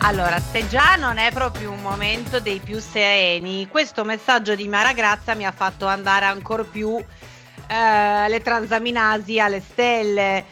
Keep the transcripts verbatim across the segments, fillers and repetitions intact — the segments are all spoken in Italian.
Allora, se già non è proprio un momento dei più sereni, questo messaggio di Mara Grazia mi ha fatto andare ancora più eh, le transaminasi alle stelle.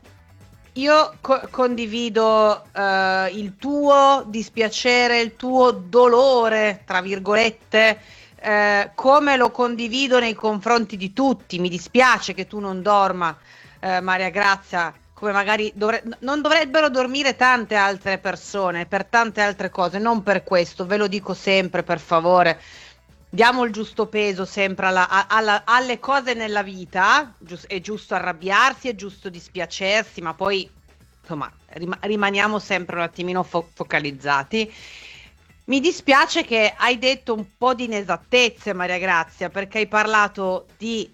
Io co- condivido eh, il tuo dispiacere, il tuo dolore, tra virgolette, eh, come lo condivido nei confronti di tutti. Mi dispiace che tu non dorma, eh, Maria Grazia, come magari dovre- non dovrebbero dormire tante altre persone per tante altre cose, non per questo, ve lo dico sempre, per favore. Diamo il giusto peso sempre alla- a- alla- alle cose nella vita, gius- è giusto arrabbiarsi, è giusto dispiacersi, ma poi insomma rim- rimaniamo sempre un attimino fo- focalizzati. Mi dispiace che hai detto un po' di inesattezze, Maria Grazia, perché hai parlato di,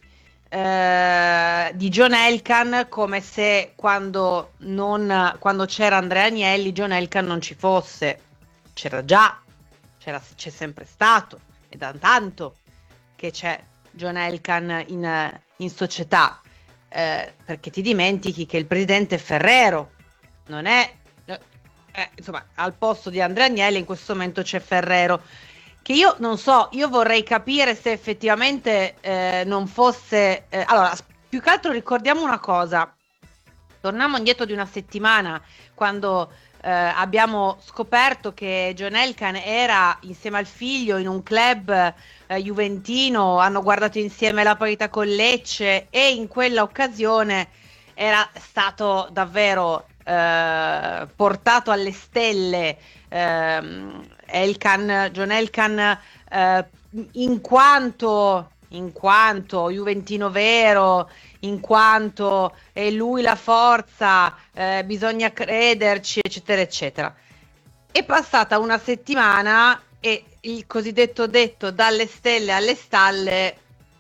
eh, di John Elkann come se quando, non, quando c'era Andrea Agnelli, John Elkann non ci fosse. C'era già, c'era- c'è sempre stato, è da tanto che c'è John Elkann in, in società, eh, perché ti dimentichi che il presidente Ferrero non è, eh, insomma, al posto di Andrea Agnelli in questo momento c'è Ferrero, che io non so, io vorrei capire se effettivamente eh, non fosse, eh, allora, s- più che altro ricordiamo una cosa, torniamo indietro di una settimana quando eh, abbiamo scoperto che John Elkann era insieme al figlio in un club eh, juventino, hanno guardato insieme la partita con Lecce e in quella occasione era stato davvero eh, portato alle stelle ehm, Elkann, John Elkann eh, in quanto, in quanto juventino vero, in quanto è lui la forza, eh, bisogna crederci, eccetera, eccetera. È passata una settimana e il cosiddetto detto dalle stelle alle stalle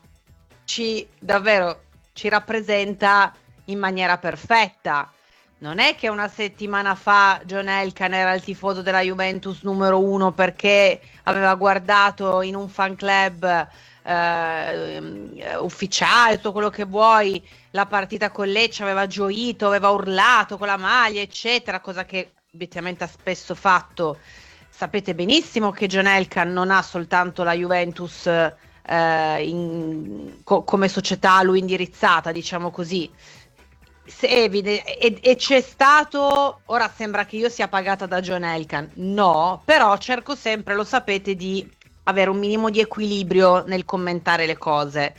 ci davvero ci rappresenta in maniera perfetta. Non è che una settimana fa John Elkann era il tifoso della Juventus numero uno perché aveva guardato in un fan club eh, ufficiale, tutto quello che vuoi, la partita con Lecce, aveva gioito, aveva urlato con la maglia, eccetera, cosa che obiettivamente ha spesso fatto. Sapete benissimo che John Elkann non ha soltanto la Juventus eh, in- co- come società a lui indirizzata, diciamo così. Se evide- e, e c'è stato, ora sembra che io sia pagata da John Elkann, no, però cerco sempre, lo sapete, di avere un minimo di equilibrio nel commentare le cose.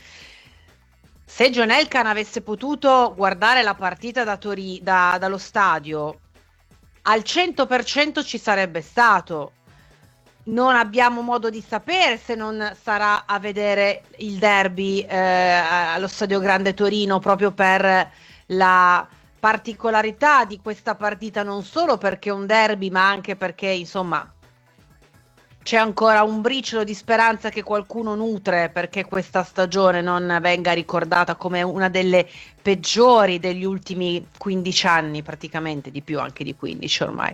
Se John Elkann avesse potuto guardare la partita da Tori- da- dallo stadio, al cento per cento ci sarebbe stato. Non abbiamo modo di sapere se non sarà a vedere il derby eh, allo Stadio Grande Torino proprio per la particolarità di questa partita, non solo perché è un derby, ma anche perché, insomma, c'è ancora un briciolo di speranza che qualcuno nutre perché questa stagione non venga ricordata come una delle peggiori degli ultimi quindici anni, praticamente di più, anche di quindici ormai.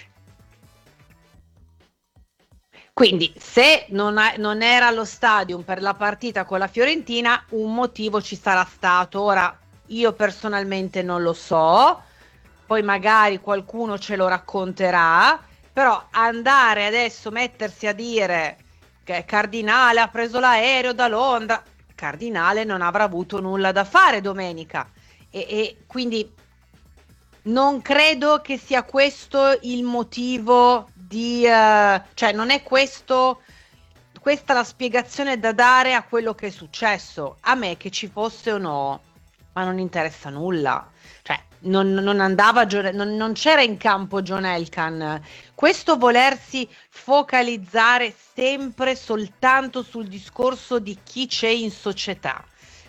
Quindi, se non, ha- non era allo stadium per la partita con la Fiorentina, un motivo ci sarà stato. Ora, io personalmente non lo so, poi magari qualcuno ce lo racconterà, però andare adesso, mettersi a dire che Cardinale ha preso l'aereo da Londra, Cardinale non avrà avuto nulla da fare domenica. E, e quindi non credo che sia questo il motivo di, eh, cioè non è questo, questa la spiegazione da dare a quello che è successo. A me che ci fosse o no, ma non interessa nulla. Cioè, non, non andava, Gio- non, non c'era in campo John Elkann. Questo volersi focalizzare sempre soltanto sul discorso di chi c'è in società.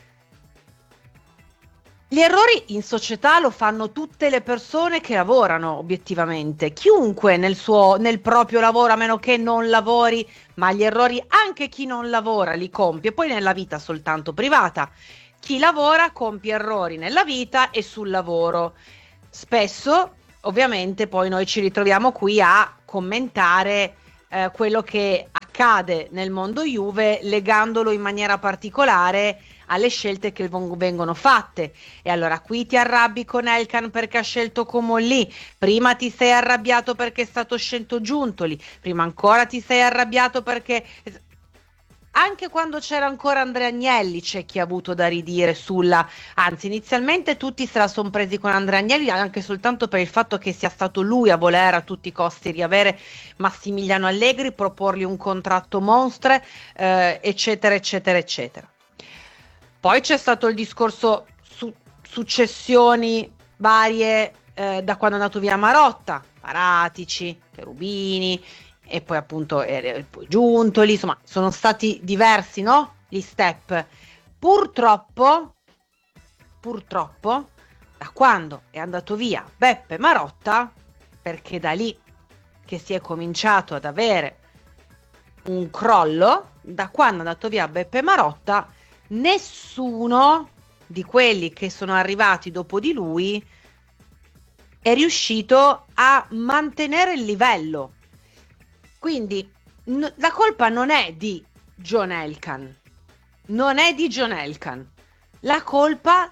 Gli errori in società lo fanno tutte le persone che lavorano, obiettivamente. Chiunque nel suo, nel proprio lavoro, a meno che non lavori, ma gli errori anche chi non lavora li compie, poi nella vita soltanto privata. Chi lavora compie errori nella vita e sul lavoro. Spesso, ovviamente, poi noi ci ritroviamo qui a commentare eh, quello che accade nel mondo Juve, legandolo in maniera particolare alle scelte che vong- vengono fatte. E allora qui ti arrabbi con Elkan perché ha scelto Comolli, prima ti sei arrabbiato perché è stato scelto Giuntoli, prima ancora ti sei arrabbiato perché... Anche quando c'era ancora Andrea Agnelli c'è chi ha avuto da ridire sulla... Anzi, inizialmente tutti se la sono presi con Andrea Agnelli anche soltanto per il fatto che sia stato lui a voler a tutti i costi riavere Massimiliano Allegri, proporgli un contratto monstre, eh, eccetera, eccetera, eccetera. Poi c'è stato il discorso su successioni varie eh, da quando è andato via Marotta, Paratici, Cherubini, e poi appunto eh, poi Giuntoli, insomma sono stati diversi, no? Gli step. Purtroppo, purtroppo, da quando è andato via Beppe Marotta, perché da lì che si è cominciato ad avere un crollo, da quando è andato via Beppe Marotta, nessuno di quelli che sono arrivati dopo di lui è riuscito a mantenere il livello. Quindi n- la colpa non è di John Elkann, non è di John Elkann, la colpa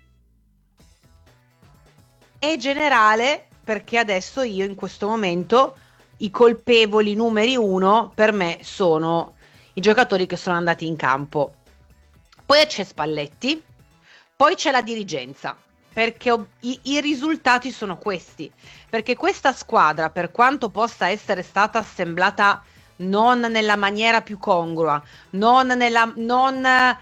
è generale perché adesso io in questo momento i colpevoli numeri uno per me sono i giocatori che sono andati in campo. Poi c'è Spalletti, poi c'è la dirigenza, perché ho- i, i risultati sono questi. Perché questa squadra, per quanto possa essere stata assemblata non nella maniera più congrua, non, nella, non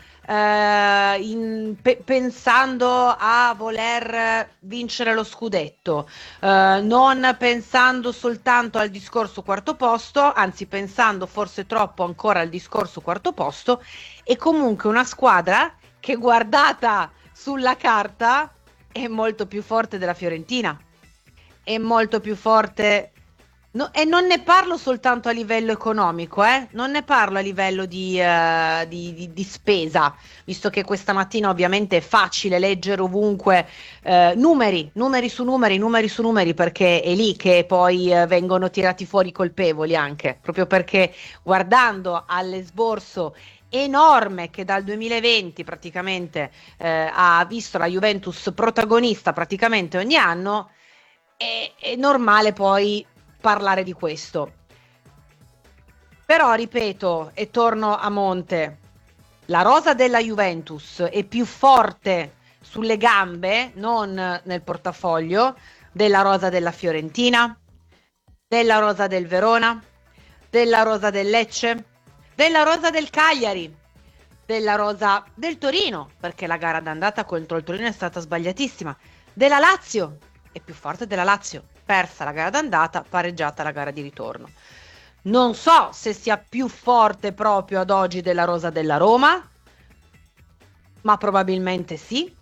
eh, in- pe- pensando a voler vincere lo scudetto, eh, non pensando soltanto al discorso quarto posto, anzi pensando forse troppo ancora al discorso quarto posto, è comunque una squadra che guardata sulla carta è molto più forte della Fiorentina, è molto più forte. No, e non ne parlo soltanto a livello economico, eh? Non ne parlo a livello di, eh, di- di- di spesa, visto che questa mattina ovviamente è facile leggere ovunque eh, numeri, numeri su numeri, numeri su numeri, perché è lì che poi eh, vengono tirati fuori i colpevoli anche, proprio perché guardando all'esborso enorme che dal duemilaventi praticamente eh, ha visto la Juventus protagonista praticamente ogni anno, è, è normale poi parlare di questo. Però ripeto e torno a monte, la rosa della Juventus è più forte sulle gambe, non nel portafoglio, della rosa della Fiorentina, della rosa del Verona, della rosa del Lecce, della rosa del Cagliari, della rosa del Torino, perché la gara d'andata contro il Torino è stata sbagliatissima, della Lazio, è più forte della Lazio, persa la gara d'andata, pareggiata la gara di ritorno. Non so se sia più forte proprio ad oggi della rosa della Roma, ma probabilmente sì.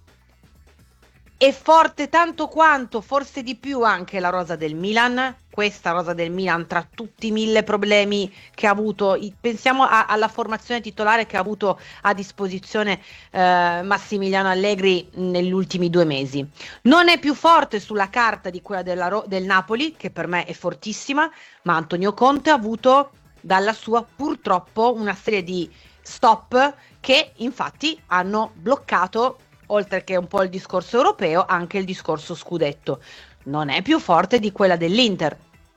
È forte tanto quanto, forse di più, anche la rosa del Milan. Questa rosa del Milan, tra tutti i mille problemi che ha avuto, i- pensiamo a- alla formazione titolare che ha avuto a disposizione eh, Massimiliano Allegri negli ultimi due mesi. Non è più forte sulla carta di quella della Ro- del Napoli, che per me è fortissima, ma Antonio Conte ha avuto dalla sua purtroppo una serie di stop che infatti hanno bloccato, oltre che un po' il discorso europeo, anche il discorso scudetto. Non è più forte di quella dell'Inter,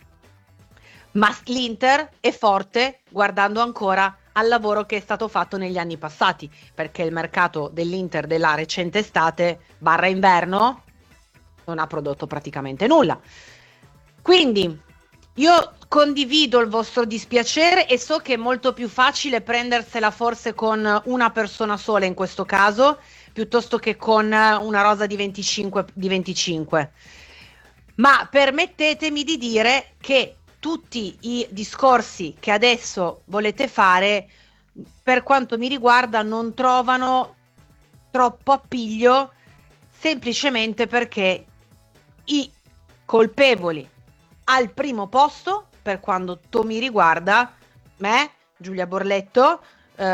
ma l'Inter è forte guardando ancora al lavoro che è stato fatto negli anni passati, perché il mercato dell'Inter della recente estate barra inverno non ha prodotto praticamente nulla. Quindi io condivido il vostro dispiacere e so che è molto più facile prendersela forse con una persona sola in questo caso, piuttosto che con una rosa di venticinque, di venticinque. Ma permettetemi di dire che tutti i discorsi che adesso volete fare, per quanto mi riguarda, non trovano troppo appiglio semplicemente perché i colpevoli al primo posto, per quanto mi riguarda, me, Giulia Borletto, eh,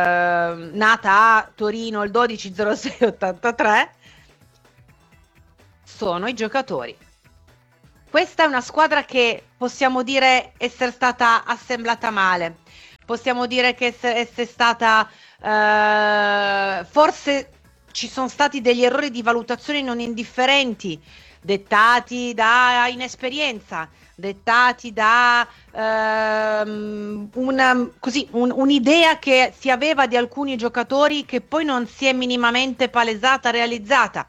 nata a Torino il dodici zero sei ottantatré, sono i giocatori. Questa è una squadra che possiamo dire essere stata assemblata male. possiamo dire che esse- essere stata, eh, forse ci sono stati degli errori di valutazione non indifferenti, dettati da inesperienza, dettati da ehm, una, così, un- un'idea che si aveva di alcuni giocatori che poi non si è minimamente palesata, realizzata.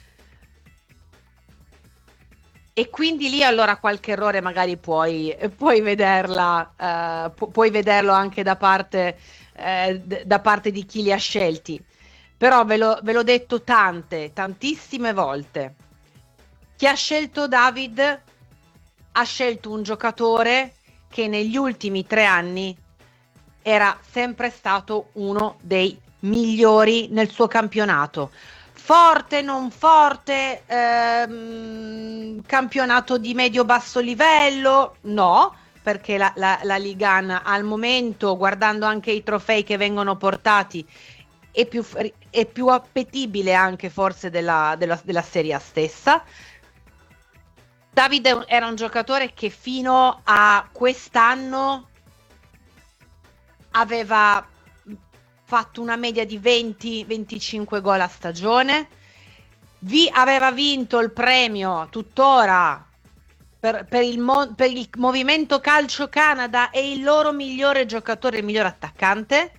E quindi lì allora qualche errore magari puoi, puoi vederla, eh, pu- puoi vederlo anche da parte, eh, d- da parte di chi li ha scelti. Però ve lo, ve l'ho detto tante, tantissime volte. Chi ha scelto David ha scelto un giocatore che negli ultimi tre anni era sempre stato uno dei migliori nel suo campionato. Forte, non forte, ehm, campionato di medio-basso livello? No, perché la, la, la Ligan al momento, guardando anche i trofei che vengono portati, è più, è più appetibile anche forse della, della, della Serie A stessa. Davide era un giocatore che fino a quest'anno aveva fatto una media di venti venticinque gol a stagione, vi aveva vinto il premio tuttora per, per, il mo- per il Movimento Calcio Canada e il loro migliore giocatore, il miglior attaccante.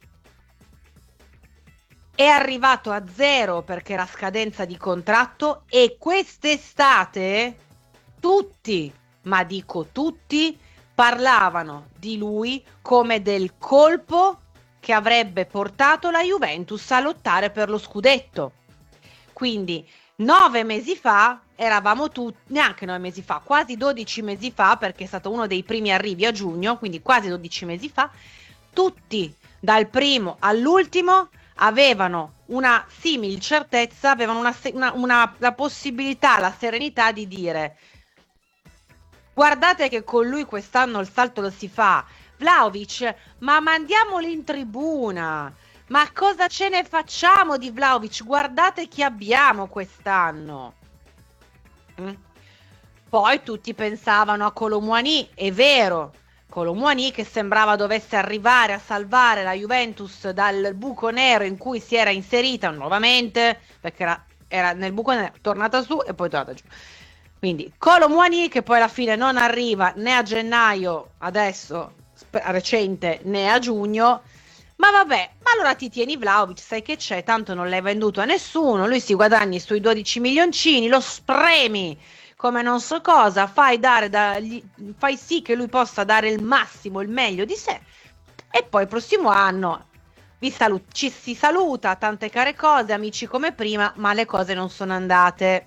È arrivato a zero perché era scadenza di contratto e quest'estate tutti, ma dico tutti, parlavano di lui come del colpo che avrebbe portato la Juventus a lottare per lo scudetto. Quindi nove mesi fa eravamo tutti, neanche nove mesi fa, quasi dodici mesi fa, perché è stato uno dei primi arrivi a giugno, quindi quasi dodici mesi fa, tutti, dal primo all'ultimo, avevano una simil certezza, avevano una, una, una, la possibilità, la serenità di dire: guardate che con lui quest'anno il salto lo si fa. Vlahovic, ma mandiamolo in tribuna. Ma cosa ce ne facciamo di Vlahovic? Guardate chi abbiamo quest'anno. Mm. Poi tutti pensavano a Colomouani, è vero. Colomouani che sembrava dovesse arrivare a salvare la Juventus dal buco nero in cui si era inserita nuovamente, perché era, era nel buco nero, tornata su e poi tornata giù. Quindi Colomouani che poi alla fine non arriva né a gennaio, adesso recente, né a giugno. Ma vabbè, ma allora ti tieni Vlahovic, sai che c'è, tanto non l'hai venduto a nessuno, lui si guadagni sui dodici milioncini, lo spremi come non so cosa, fai, dare da, gli, fai sì che lui possa dare il massimo, il meglio di sé, e poi il prossimo anno vi salu- ci si saluta, tante care cose, amici come prima, ma le cose non sono andate.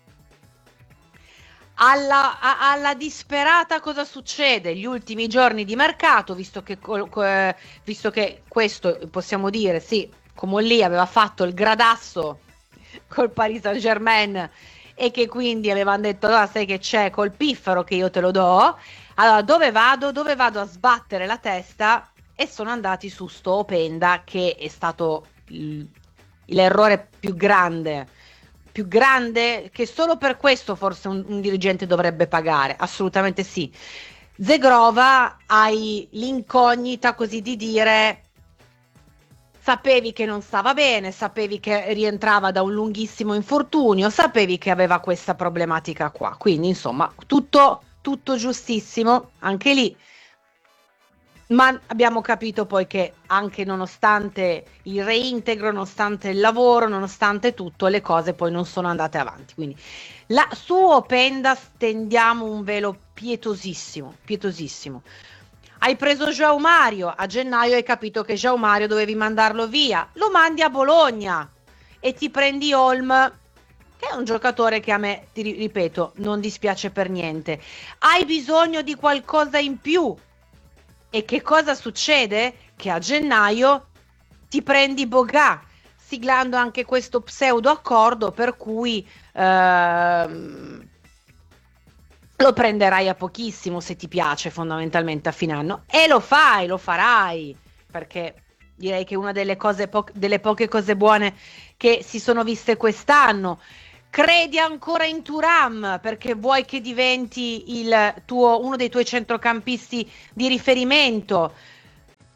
Alla, a- alla disperata cosa succede? Gli ultimi giorni di mercato, visto che, col- co- eh, visto che questo possiamo dire, sì, come lì aveva fatto il gradasso col Paris Saint-Germain e che quindi avevano detto: allora sai che c'è, col piffero che io te lo do, allora dove vado? Dove vado a sbattere la testa? E sono andati su sto Openda, che è stato il- l'errore più grande, più grande, che solo per questo forse un, un dirigente dovrebbe pagare, assolutamente sì. Zegrova hai l'incognita così di dire: sapevi che non stava bene, sapevi che rientrava da un lunghissimo infortunio, sapevi che aveva questa problematica qua. Quindi, insomma, tutto, tutto giustissimo, anche lì. Ma abbiamo capito poi che anche nonostante il reintegro, nonostante il lavoro, nonostante tutto, le cose poi non sono andate avanti. Quindi la, su Openda stendiamo un velo pietosissimo, pietosissimo. Hai preso João Mario, a gennaio hai capito che João Mario dovevi mandarlo via, lo mandi a Bologna e ti prendi Holm, che è un giocatore che a me, ti ripeto, non dispiace per niente. Hai bisogno di qualcosa in più. E che cosa succede? Che a gennaio ti prendi Boga, siglando anche questo pseudo accordo per cui ehm, lo prenderai a pochissimo se ti piace fondamentalmente a fine anno e lo fai, lo farai, perché direi che una delle cose po- delle poche cose buone che si sono viste quest'anno. Credi ancora in Thuram perché vuoi che diventi il tuo, uno dei tuoi centrocampisti di riferimento.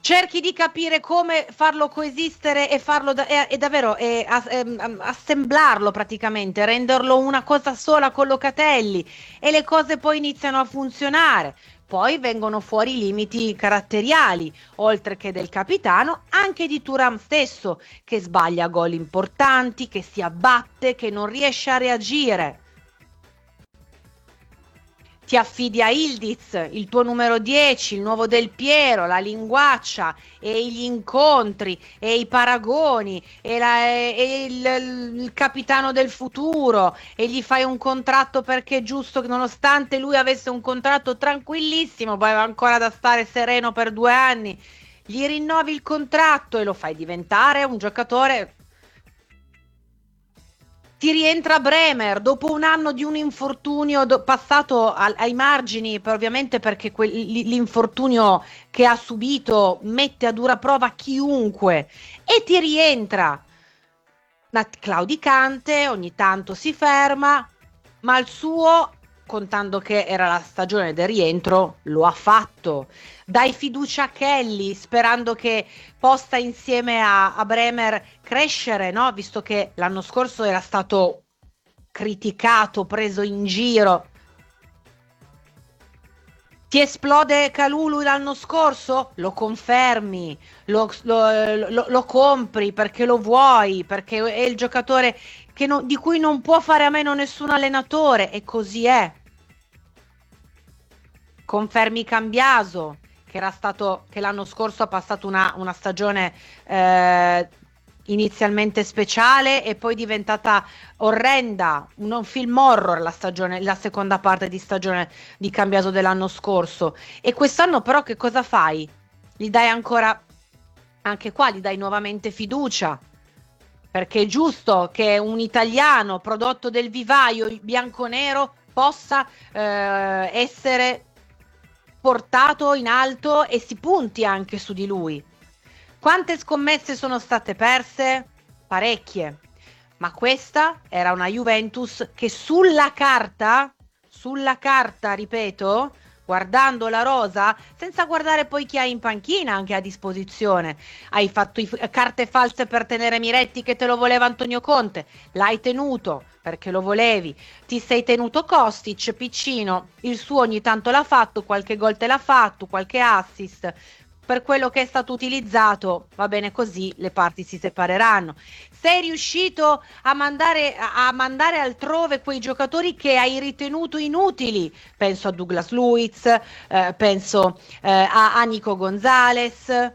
cerchi di capire come farlo coesistere e farlo da- e, e davvero e as- ehm, assemblarlo praticamente, renderlo una cosa sola con Locatelli e le cose poi iniziano a funzionare. Poi vengono fuori i limiti caratteriali, oltre che del capitano, anche di Thuram stesso, che sbaglia gol importanti, che si abbatte, che non riesce a reagire. Ti affidi a Ildiz, il tuo numero dieci, il nuovo Del Piero, la linguaccia e gli incontri e i paragoni e, la- e il, il capitano del futuro e gli fai un contratto perché è giusto che nonostante lui avesse un contratto tranquillissimo, poi aveva ancora da stare sereno per due anni, gli rinnovi il contratto e lo fai diventare un giocatore. Ti rientra Bremer dopo un anno di un infortunio do- passato al- ai margini, per- ovviamente perché quel- l- l'infortunio che ha subito mette a dura prova chiunque e ti rientra. Ma claudicante, ogni tanto si ferma, ma il suo, contando che era la stagione del rientro, lo ha fatto. Dai fiducia a Kelly, sperando che possa insieme a, a Bremer crescere, no? Visto che l'anno scorso era stato criticato, preso in giro. Ti esplode Calulu l'anno scorso? Lo confermi, lo, lo- lo- lo compri perché lo vuoi, perché è il giocatore che non- di cui non può fare a meno nessun allenatore, e così è. Confermi Cambiaso, che era stato, che l'anno scorso ha passato una, una stagione eh, inizialmente speciale e poi diventata orrenda, un, un film horror la stagione, la seconda parte di stagione di Cambiaso dell'anno scorso. E quest'anno però che cosa fai? Gli dai ancora, anche qua, gli dai nuovamente fiducia. Perché è giusto che un italiano prodotto del vivaio bianco-nero possa eh, essere portato in alto e si punti anche su di lui. Quante scommesse sono state perse? Parecchie. Ma questa era una Juventus che sulla carta, sulla carta, ripeto, guardando la rosa, senza guardare poi chi hai in panchina anche a disposizione. Hai fatto i, carte false per tenere Miretti che te lo voleva Antonio Conte, l'hai tenuto perché lo volevi. Ti sei tenuto Kostic, Piccino, il suo ogni tanto l'ha fatto, qualche gol te l'ha fatto, qualche assist. Per quello che è stato utilizzato, va bene così, le parti si separeranno. Sei riuscito a mandare, a mandare altrove quei giocatori che hai ritenuto inutili. Penso a Douglas Luiz, eh, penso eh, a, a Nico Gonzalez.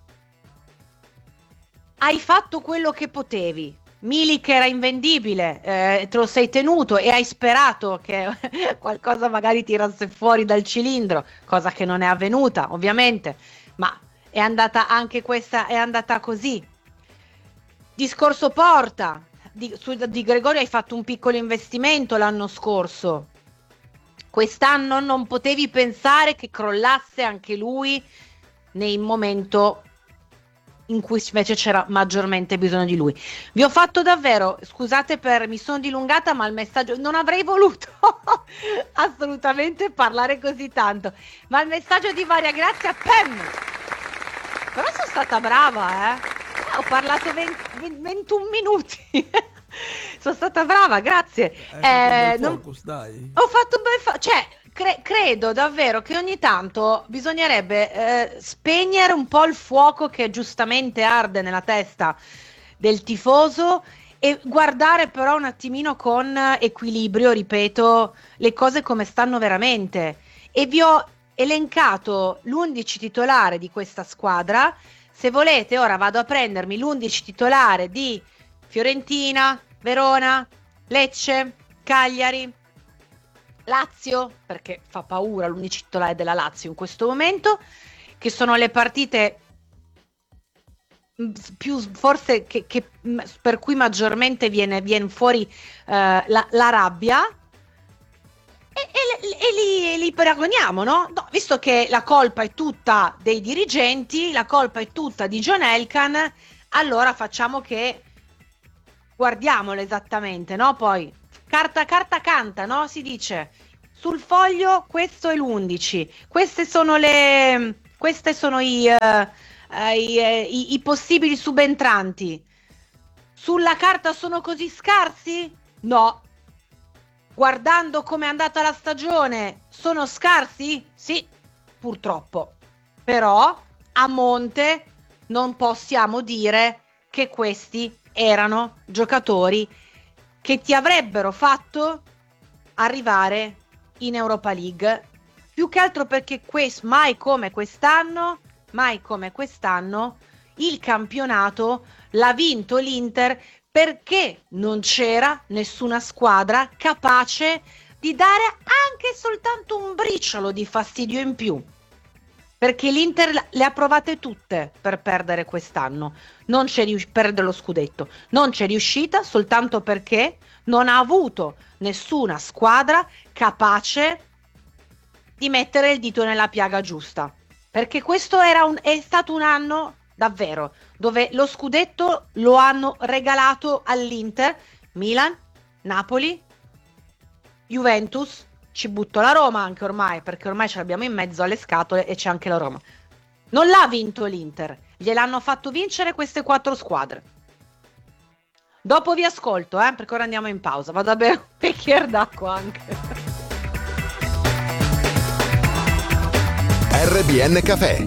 Hai fatto quello che potevi. Milik era invendibile, eh, te lo sei tenuto e hai sperato che qualcosa magari tirasse fuori dal cilindro, cosa che non è avvenuta, ovviamente, ma è andata anche questa, è andata così. Discorso Porta, di, su, di Gregorio hai fatto un piccolo investimento l'anno scorso. Quest'anno non potevi pensare che crollasse anche lui nel momento in cui invece c'era maggiormente bisogno di lui. Vi ho fatto davvero, scusate per, mi sono dilungata, ma il messaggio, non avrei voluto assolutamente parlare così tanto, ma il messaggio di Maria Grazia, Pem! Però sono stata brava, eh? Eh, Ho parlato venti, ventuno minuti. Sono stata brava, grazie. Hai fatto un bel Eh, non- focus, dai. Ho fatto un bel fa- cioè, cre- credo davvero che ogni tanto bisognerebbe eh, spegnere un po' il fuoco che giustamente arde nella testa del tifoso e guardare però un attimino con equilibrio, ripeto, le cose come stanno veramente. E vi ho elencato l'undici titolare di questa squadra. Se volete, ora vado a prendermi l'undici titolare di Fiorentina, Verona, Lecce, Cagliari, Lazio, perché fa paura l'unici titolare della Lazio in questo momento, che sono le partite mh, più forse che, che, mh, per cui maggiormente viene, viene fuori eh, la, la rabbia. E, e- e li, li paragoniamo, no? No, visto che la colpa è tutta dei dirigenti, la colpa è tutta di John Elkan, allora facciamo che guardiamolo esattamente, no? Poi carta carta canta, no? Si dice sul foglio questo è l'undici, queste sono le queste sono i, eh, eh, i, eh, i- i possibili subentranti sulla carta sono così scarsi? No. Guardando come è andata la stagione, sono scarsi? Sì, purtroppo. Però a monte non possiamo dire che questi erano giocatori che ti avrebbero fatto arrivare in Europa League. Più che altro perché quest- mai come quest'anno, mai come quest'anno, il campionato l'ha vinto l'Inter perché non c'era nessuna squadra capace di dare anche soltanto un briciolo di fastidio in più. Perché l'Inter le ha provate tutte per perdere quest'anno, non c'è rius- perdere lo scudetto, non c'è riuscita soltanto perché non ha avuto nessuna squadra capace di mettere il dito nella piaga giusta. Perché questo era un, è stato un anno davvero dove lo scudetto lo hanno regalato all'Inter, Milan, Napoli, Juventus, ci butto la Roma anche ormai, perché ormai ce l'abbiamo in mezzo alle scatole e c'è anche la Roma. Non l'ha vinto l'Inter, gliel'hanno fatto vincere queste quattro squadre. Dopo vi ascolto, eh, perché ora andiamo in pausa. Vado a bere un bicchiere d'acqua anche. R B N Caffè.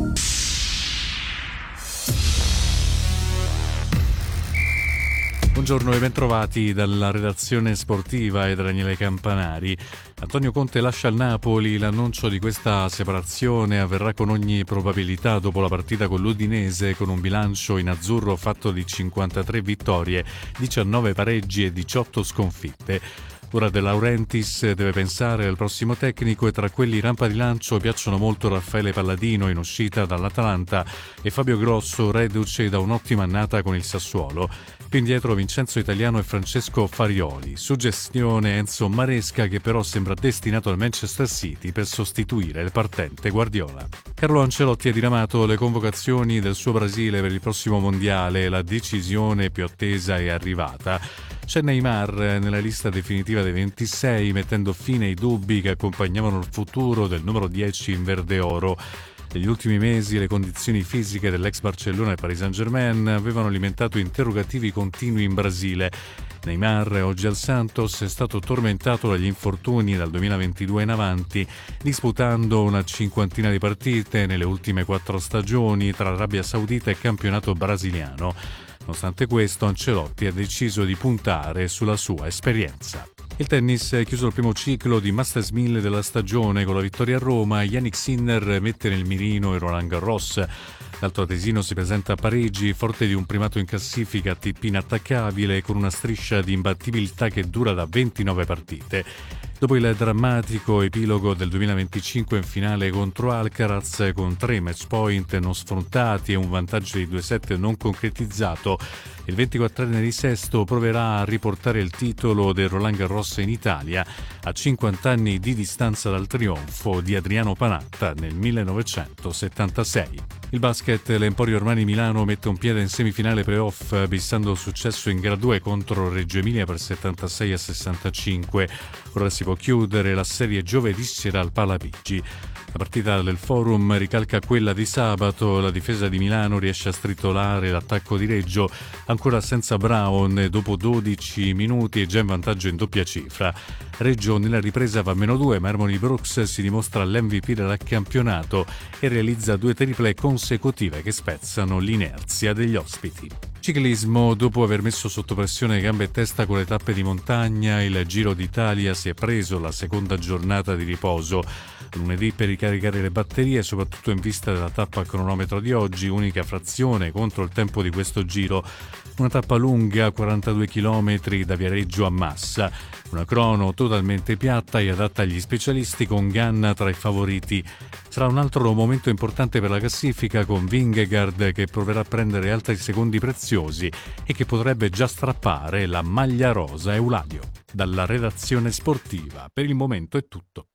Buongiorno e bentrovati dalla redazione sportiva e da Daniele Campanari. Antonio Conte lascia il Napoli, l'annuncio di questa separazione avverrà con ogni probabilità dopo la partita con l'Udinese, con un bilancio in azzurro fatto di cinquantatré vittorie, diciannove pareggi e diciotto sconfitte. Ora De Laurentiis deve pensare al prossimo tecnico e tra quelli rampa di lancio piacciono molto Raffaele Palladino in uscita dall'Atalanta e Fabio Grosso reduce da un'ottima annata con il Sassuolo. Più indietro Vincenzo Italiano e Francesco Farioli. Suggestione Enzo Maresca che però sembra destinato al Manchester City per sostituire il partente Guardiola. Carlo Ancelotti ha diramato le convocazioni del suo Brasile per il prossimo mondiale, la decisione più attesa è arrivata. C'è Neymar nella lista definitiva dei ventisei, mettendo fine ai dubbi che accompagnavano il futuro del numero dieci in verde oro. Negli ultimi mesi le condizioni fisiche dell'ex Barcellona e Paris Saint-Germain avevano alimentato interrogativi continui in Brasile. Neymar, oggi al Santos, è stato tormentato dagli infortuni dal duemilaventidue in avanti, disputando una cinquantina di partite nelle ultime quattro stagioni tra Arabia Saudita e campionato brasiliano. Nonostante questo, Ancelotti ha deciso di puntare sulla sua esperienza. Il tennis è chiuso il primo ciclo di Masters mille della stagione con la vittoria a Roma. Jannik Sinner mette nel mirino il Roland Garros. L'altro tesino si presenta a Parigi, forte di un primato in classifica A T P inattaccabile con una striscia di imbattibilità che dura da ventinove partite. Dopo il drammatico epilogo del duemilaventicinque in finale contro Alcaraz con tre match point non sfrontati e un vantaggio di due sette non concretizzato, il ventiquattrenne di Sesto proverà a riportare il titolo del Roland Garros in Italia a cinquanta anni di distanza dal trionfo di Adriano Panatta nel millenovecentosettantasei. Il basket, l'Emporio Armani Milano mette un piede in semifinale playoff bissando il successo in gara due contro Reggio Emilia per settantasei a sessantacinque. Ora si può chiudere la serie giovedì sera al Palapigi. La partita del Forum ricalca quella di sabato, la difesa di Milano riesce a stritolare l'attacco di Reggio, ancora senza Brown, dopo dodici minuti e già in vantaggio in doppia cifra. Reggio nella ripresa va a meno due, ma Harmony Brooks si dimostra l'M V P del campionato e realizza due triple consecutive che spezzano l'inerzia degli ospiti. Ciclismo, dopo aver messo sotto pressione gambe e testa con le tappe di montagna, il Giro d'Italia si è preso la seconda giornata di riposo. Lunedì per ricaricare le batterie, soprattutto in vista della tappa a cronometro di oggi, unica frazione contro il tempo di questo giro. Una tappa lunga, quarantadue chilometri da Viareggio a Massa. Una crono totalmente piatta e adatta agli specialisti con Ganna tra i favoriti. Sarà un altro momento importante per la classifica con Vingegaard che proverà a prendere altri secondi preziosi e che potrebbe già strappare la maglia rosa Euladio. Dalla redazione sportiva, per il momento è tutto.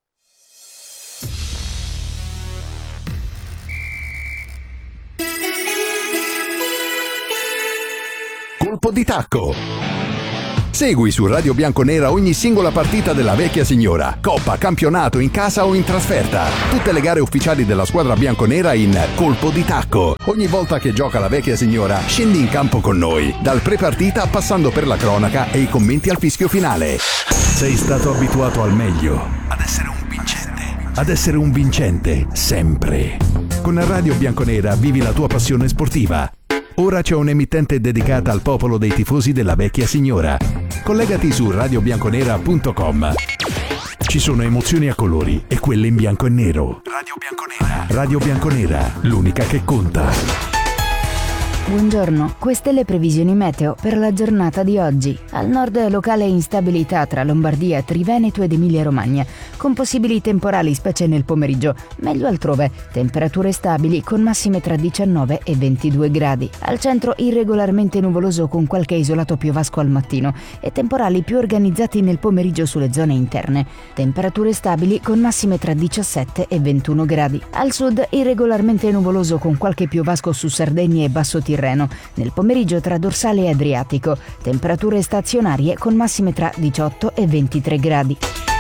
Colpo di tacco. Segui su Radio Bianconera ogni singola partita della vecchia signora, coppa, campionato, in casa o in trasferta. Tutte le gare ufficiali della squadra bianconera in colpo di tacco. Ogni volta che gioca la vecchia signora, scendi in campo con noi, dal pre-partita passando per la cronaca e i commenti al fischio finale. Sei stato abituato al meglio, ad essere un vincente, ad essere un vincente sempre. Con Radio Bianconera vivi la tua passione sportiva. Ora c'è un'emittente dedicata al popolo dei tifosi della vecchia signora. Collegati su radio bianconera punto com. Ci sono emozioni a colori e quelle in bianco e nero. Radio Bianconera. Radio Bianconera, l'unica che conta. Buongiorno, queste le previsioni meteo per la giornata di oggi. Al nord locale instabilità tra Lombardia, Triveneto ed Emilia-Romagna, con possibili temporali specie nel pomeriggio, meglio altrove. Temperature stabili con massime tra diciannove e ventidue gradi. Al centro irregolarmente nuvoloso con qualche isolato piovasco al mattino e temporali più organizzati nel pomeriggio sulle zone interne. Temperature stabili con massime tra diciassette e ventuno gradi. Al sud irregolarmente nuvoloso con qualche piovasco su Sardegna e Basso Tirreno. Nel pomeriggio tra dorsale e Adriatico, temperature stazionarie con massime tra diciotto e ventitré gradi.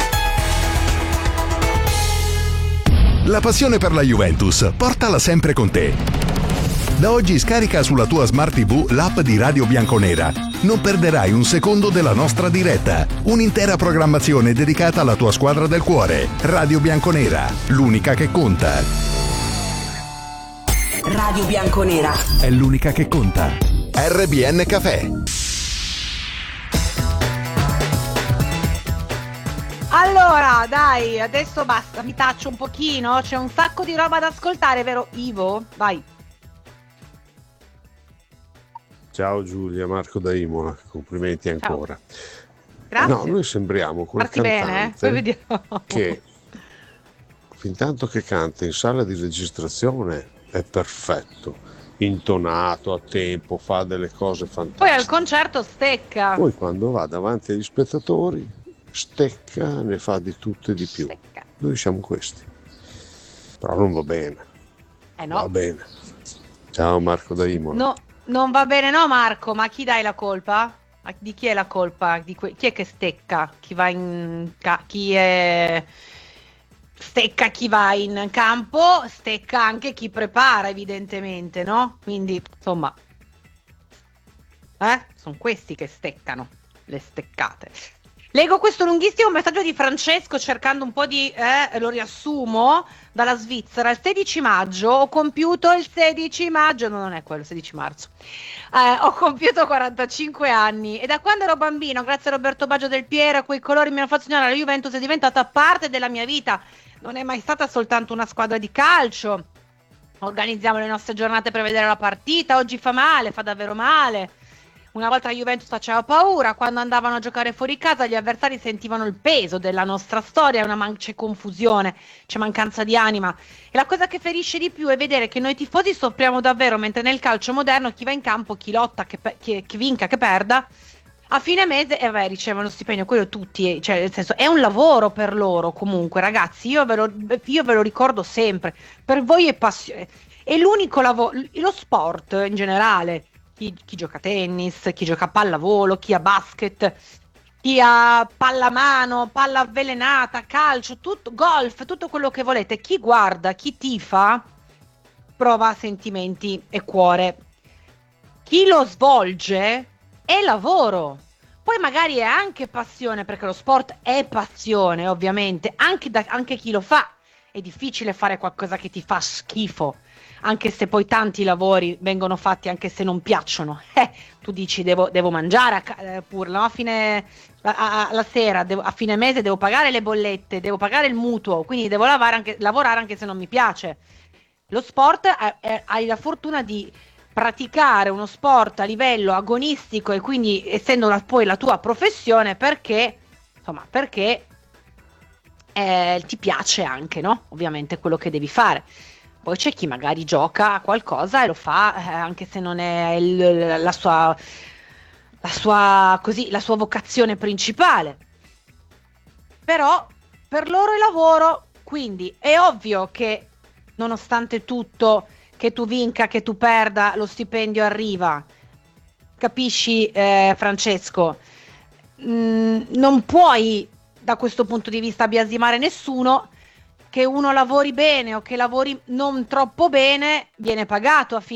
La passione per la Juventus, portala sempre con te. Da oggi scarica sulla tua Smart tivù l'app di Radio Bianconera. Non perderai un secondo della nostra diretta. Un'intera programmazione dedicata alla tua squadra del cuore. Radio Bianconera, l'unica che conta. Radio Bianconera è l'unica che conta. R B N Café. Allora, dai, adesso basta, mi taccio un pochino, c'è un sacco di roba da ascoltare, vero Ivo? Vai. Ciao Giulia, Marco da Imola, complimenti ancora. Ciao. Grazie. No, noi sembriamo quel Parti bene, eh? cantante Poi vediamo. che fin tanto che canta in sala di registrazione è perfetto, intonato a tempo, fa delle cose fantastiche. Poi al concerto stecca. Poi quando va davanti agli spettatori stecca, ne fa di tutto e di più. Stecca. Noi siamo questi. Però non va bene. Eh no. Va bene. Ciao Marco da Imola. No, non va bene, no Marco, ma chi dai la colpa? Di chi è la colpa? Di que- chi è che stecca? Chi va in ca- chi è stecca chi va in campo, stecca anche chi prepara, evidentemente, no? Quindi, insomma, eh? Sono questi che steccano, le steccate. Leggo questo lunghissimo messaggio di Francesco cercando un po' di, eh, lo riassumo, dalla Svizzera. Il sedici maggio ho compiuto il sedici maggio, no, non è quello, sedici marzo. Eh, ho compiuto quarantacinque anni e da quando ero bambino, grazie a Roberto Baggio del Piero, a quei colori mi hanno fatto sognare la Juventus, è diventata parte della mia vita. Non è mai stata soltanto una squadra di calcio. Organizziamo le nostre giornate per vedere la partita. Oggi fa male, fa davvero male. Una volta la Juventus faceva paura. Quando andavano a giocare fuori casa gli avversari sentivano il peso della nostra storia. Una man- c'è confusione, c'è mancanza di anima. E la cosa che ferisce di più è vedere che noi tifosi soffriamo davvero, mentre nel calcio moderno chi va in campo, chi lotta, che, pe- chi, chi vinca, che perda, a fine mese eh beh, ricevono stipendio, quello tutti, cioè nel senso è un lavoro per loro comunque, ragazzi, io ve lo, io ve lo ricordo sempre, per voi è passione, è l'unico lavoro, lo sport in generale, chi, chi gioca a tennis, chi gioca a pallavolo, chi a basket, chi ha pallamano, palla avvelenata, calcio, tutto, golf, tutto quello che volete, chi guarda, chi tifa, prova sentimenti e cuore, chi lo svolge è lavoro, poi magari è anche passione, perché lo sport è passione ovviamente, anche, da, anche chi lo fa, è difficile fare qualcosa che ti fa schifo, anche se poi tanti lavori vengono fatti anche se non piacciono, eh, tu dici devo, devo mangiare a, eh, pur, no? a fine a, a, la sera, devo, a fine mese devo pagare le bollette, devo pagare il mutuo, quindi devo lavare anche, lavorare anche se non mi piace. Lo sport è, è, hai la fortuna di praticare uno sport a livello agonistico e quindi essendo la, poi la tua professione perché insomma perché eh, ti piace anche, no? Ovviamente quello che devi fare. Poi c'è chi magari gioca a qualcosa e lo fa eh, anche se non è il, la sua la sua così la sua vocazione principale, però per loro è lavoro, quindi è ovvio che nonostante tutto, che tu vinca, che tu perda, lo stipendio arriva. Capisci, eh, Francesco? mh, non puoi da questo punto di vista biasimare nessuno. Che uno lavori bene o che lavori non troppo bene viene pagato a fine